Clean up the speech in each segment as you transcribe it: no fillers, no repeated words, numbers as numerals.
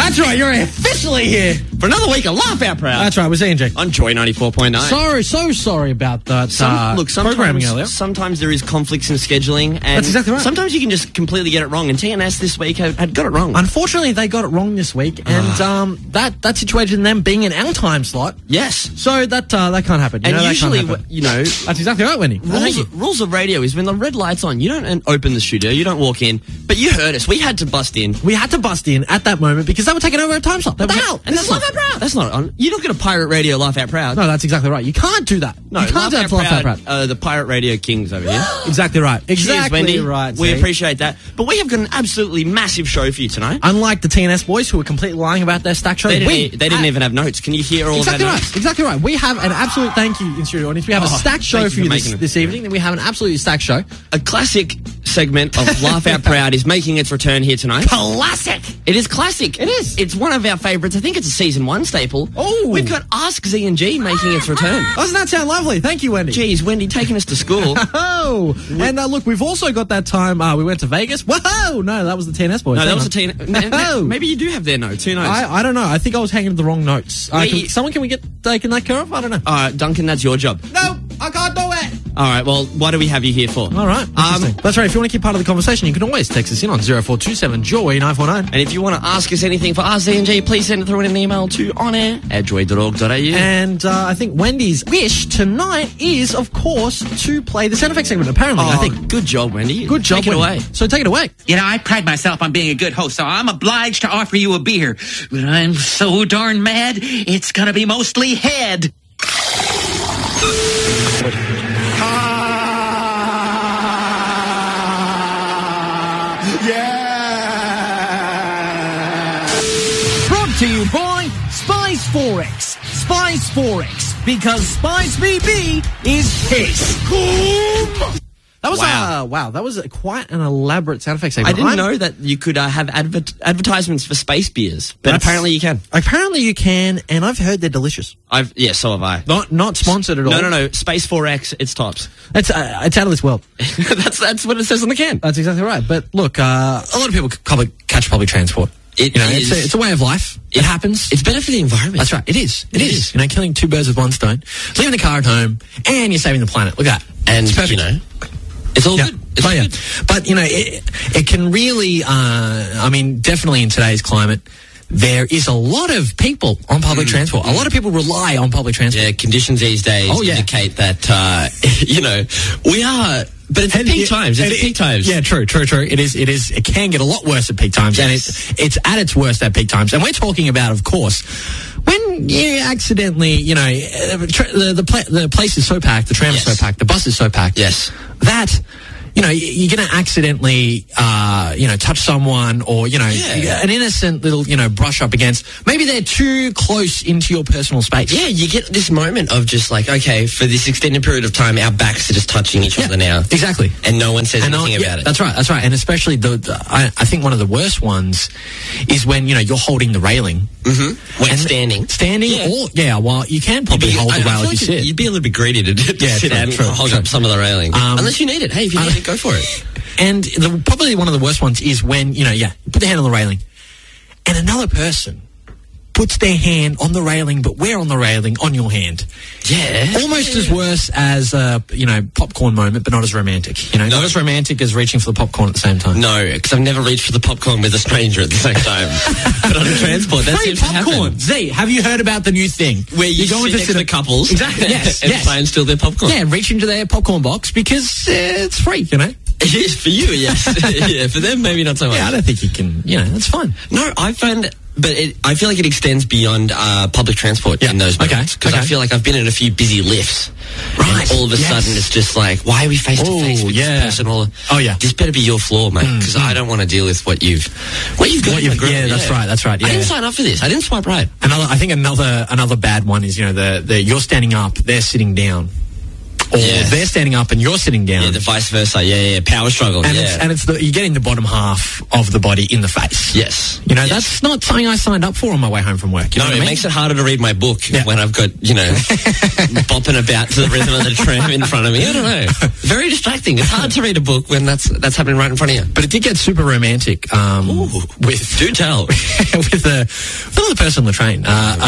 That's right, you're officially here for another week of Laugh Out Proud. That's right, we're seeing Jake on Joy 94.9. So sorry about that programming earlier. Sometimes there is conflicts in scheduling, and that's exactly right. Sometimes you can just completely get it wrong, and TNS this week had got it wrong. Unfortunately, they got it wrong this week, and that situated in them being in our time slot. Yes. So that can't happen. And usually, that's exactly right, Wendy. Rules of radio is when the red light's on, you don't open the studio, you don't walk in, but you heard us. We had to bust in. We had to bust in at that moment because they were taking over a time slot. What the hell? And that's Laugh Out Proud. That's not on. You're not going to pirate radio Laugh Out Proud. No, that's exactly right. You can't do that. No, you can't do that to Laugh Out Proud. The pirate radio kings over here. Exactly right. Exactly. Cheers, Wendy. Right. We appreciate that. But we have got an absolutely massive show for you tonight. Unlike the TNS boys who were completely lying about their stack show. They didn't even have notes. Can you hear all of our notes? Exactly right. We have an absolute thank you in studio audience. We have a stacked show for you this evening. We have an absolutely stacked show. A classic segment of Laugh Out Proud is making its return here tonight. Classic! It is classic. It is. It's one of our favourites. I think it's a season 1 staple. Oh! We've got Ask Z and G making its return. Doesn't that sound lovely? Thank you, Wendy. Geez, Wendy taking us to school. Oh! And look, we've also got that time we went to Vegas. Whoa! No, that was the TNS boys. No, that was the TNS. Maybe you do have their notes. Who knows? I don't know. I think I was hanging the wrong notes. Can we get taken that care of? I don't know. All right, Duncan, that's your job. No, I can't do it. All right, well, what do we have you here for? All right, that's right. If you want to keep part of the conversation, you can always text us in on 0427 Joy 949. And if you want to ask us anything for RCNG, please send it through in an email to onair@joy.org.au. And I think Wendy's wish tonight is, of course, to play the sound effects segment. Apparently, I think. Good job, Wendy. Good job. Take it away. So take it away. You know, I pride myself on being a good host, so I'm obliged to offer you a beer. But I'm so darn mad, it's gonna be mostly head. Brought to you by Spice Forex. Spice Forex, because Spice BB is piss. That was that was quite an elaborate sound effects segment. I didn't know that you could have advertisements for space beers, but apparently you can. Apparently you can, and I've heard they're delicious. So have I. Not sponsored at all. No. Space 4X, it's tops. It's out of this world. that's what it says on the can. That's exactly right. But look, a lot of people catch public transport. It's a way of life. It happens. It's better for the environment. That's right. It is. It is. Killing two birds with one stone. Leaving the car at home, and you're saving the planet. Look at that. And, it's perfect. It's all good. It's all good. But, it can really, definitely in today's climate, there is a lot of people on public transport. A lot of people rely on public transport. Yeah, conditions these days indicate that, we are... But it's at peak times. It's at peak times. Yeah, true. It is. It can get a lot worse at peak times, and it's at its worst at peak times. And we're talking about, of course, when you accidentally, the place is so packed, the tram is so packed, the bus is so packed. Yes. That, you're going to accidentally, touch someone or, an innocent little, brush up against. Maybe they're too close into your personal space. Yeah, you get this moment of just like, okay, for this extended period of time, our backs are just touching each other now. Exactly. And no one says anything about it. That's right. And especially I think one of the worst ones is when, you're holding the railing. Mm-hmm. When standing. Well, you can probably hold the rail if you sit. You'd be a little bit greedy to sit and hold up some of the railing. Unless you need it. Hey, if you need it, go for it. And probably one of the worst ones is when, put the hand on the railing and another person puts their hand on the railing, but we're on the railing on your hand. Yeah. Almost as worse as a, popcorn moment, but not as romantic. Not as romantic as reaching for the popcorn at the same time. No, because I've never reached for the popcorn with a stranger at the same time. But on a transport, that seems to happen. Z, have you heard about the new thing? Where you go into the couples. Exactly, yes. And try and steal their popcorn. Yeah, reach into their popcorn box because it's free, It is for you, yes. Yeah, for them, maybe not so much. Yeah, I don't think you can, that's fine. No, I find... But I feel like it extends beyond public transport in those moments. Because I feel like I've been in a few busy lifts. Right. And all of a sudden, it's just like, why are we face to face with this person? This better be your floor, mate. Because I don't want to deal with what you've got in the group. Yeah, that's right. Yeah. I didn't sign up for this. I didn't swipe right. I think another bad one is, you're standing up, they're sitting down. or they're standing up and you're sitting down. Yeah, the vice versa. Yeah, power struggle. And you're getting the bottom half of the body in the face. Yes. You know, that's not something I signed up for on my way home from work. You know what I mean? Makes it harder to read my book when I've got, bopping about to the rhythm of the tram in front of me. I don't know. Very distracting. It's hard to read a book when that's happening right in front of you. But it did get super romantic with... Do tell. with another person on the train.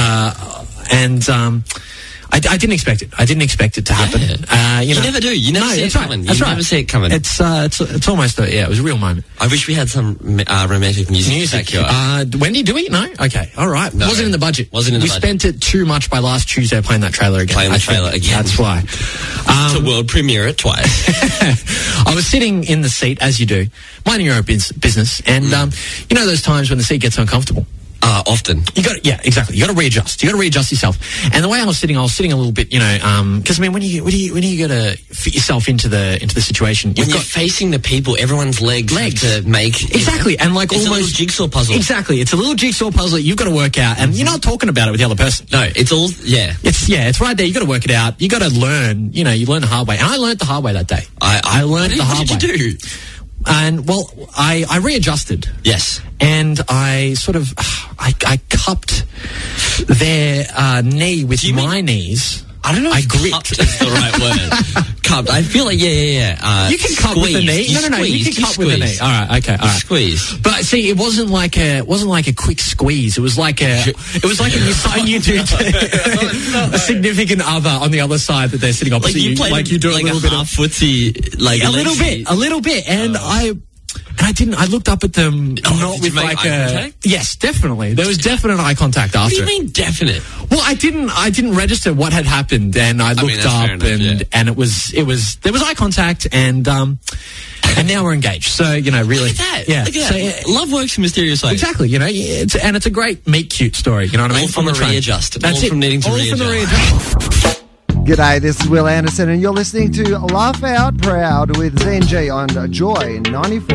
I didn't expect it. I didn't expect it to happen. You never do. You never see it coming. You never see it coming. It's almost it was a real moment. I wish we had some romantic music. Wendy, do we? No? Okay. All right. No. Wasn't in the budget. We spent it too much by last Tuesday playing that trailer again. That's why. It's a world premiere it twice. I was sitting in the seat, as you do, minding your own business, and you know those times when the seat gets uncomfortable? Often. Exactly. You got to readjust. You got to readjust yourself. And the way I was sitting a little bit, because when you got to fit yourself into the situation, you're facing the people, everyone's legs to make exactly, and like it's almost a little jigsaw puzzle. Exactly, it's a little jigsaw puzzle that you've got to work out, and you're not talking about it with the other person. No, it's all it's right there. You got to work it out. You got to learn. You learn the hard way, and I learned the hard way that day. I learned the hard way. What did you do? And I readjusted. Yes. And I sort of I cupped their knee with my knees. I don't know if cupped is the right word. Cupped. I feel like, you can cup with the knee. No. You can cup with the knee. All right. Okay. All right. Squeeze. But see, it wasn't like a quick squeeze. It was like a sign you do to a significant other on the other side that they're sitting opposite you. Like you do like a little bit of footsie, like a little bit. And I looked up at them not with like eye contact? Yes, definitely. There was definite eye contact after. What do you mean definite? Well, I didn't register what had happened, and I looked up and it was there was eye contact, and now we're engaged. So really, look at that. Yeah. Look at that. Love works in mysterious ways. Exactly. It's a great meet cute story. You know what I mean? All from the readjust. That's all from needing to readjust. All from the readjust. G'day, this is Will Anderson, and you're listening to Laugh Out Proud with ZNG on Joy 94.